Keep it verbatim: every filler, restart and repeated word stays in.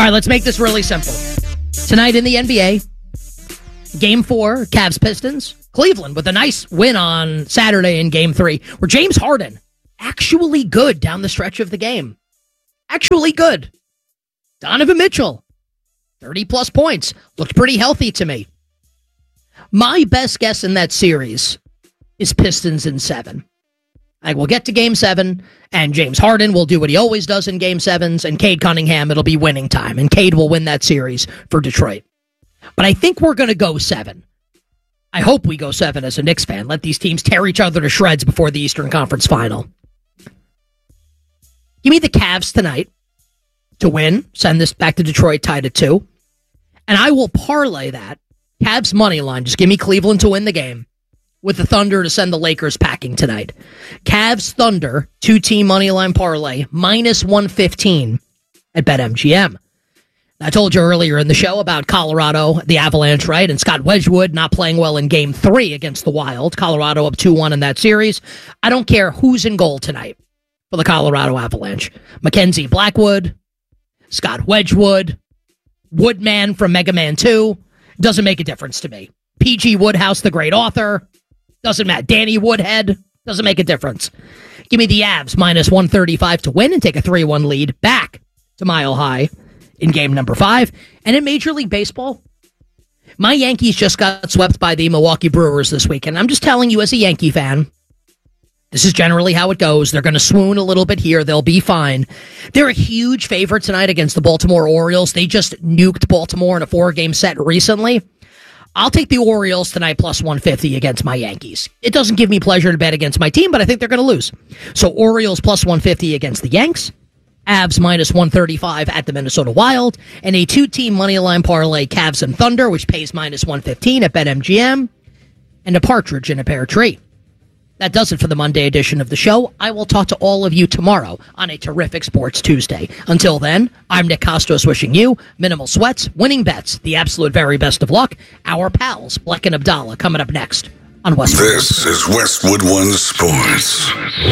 All right, let's make this really simple. Tonight in the N B A, Game four, Cavs-Pistons. Cleveland with a nice win on Saturday in Game three, where James Harden actually good down the stretch of the game. Actually good. Donovan Mitchell, thirty-plus points. Looked pretty healthy to me. My best guess in that series is Pistons in seven. I will get to Game seven, and James Harden will do what he always does in Game sevens, and Cade Cunningham, it'll be winning time, and Cade will win that series for Detroit. But I think we're going to go seven. I hope we go seven as a Knicks fan. Let these teams tear each other to shreds before the Eastern Conference Final. Give me the Cavs tonight to win. Send this back to Detroit, tied at two. And I will parlay that. Cavs money line. Just give me Cleveland to win the game. With the Thunder to send the Lakers packing tonight. Cavs Thunder, two-team money line parlay, minus one fifteen at BetMGM. I told you earlier in the show about Colorado, the Avalanche, right? And Scott Wedgwood not playing well in Game three against the Wild. Colorado up two one in that series. I don't care who's in goal tonight for the Colorado Avalanche. Mackenzie Blackwood, Scott Wedgwood, Woodman from Mega Man two. Doesn't make a difference to me. P G Woodhouse, the great author. Doesn't matter. Danny Woodhead. Doesn't make a difference. Give me the Avs minus one thirty-five to win and take a three one lead back to Mile High in game number five. And in Major League Baseball, my Yankees just got swept by the Milwaukee Brewers this weekend. I'm just telling you as a Yankee fan, this is generally how it goes. They're going to swoon a little bit here. They'll be fine. They're a huge favorite tonight against the Baltimore Orioles. They just nuked Baltimore in a four-game set recently. I'll take the Orioles tonight plus one fifty against my Yankees. It doesn't give me pleasure to bet against my team, but I think they're going to lose. So Orioles plus one fifty against the Yanks. Avs minus one thirty-five at the Minnesota Wild, and a two-team moneyline parlay, Cavs and Thunder, which pays minus one fifteen at BetMGM, and a partridge in a pear tree. That does it for the Monday edition of the show. I will talk to all of you tomorrow on a terrific Sports Tuesday. Until then, I'm Nick Costos wishing you minimal sweats, winning bets, the absolute very best of luck. Our pals, Bleck and Abdallah, coming up next on Westwood. This is Westwood One Sports.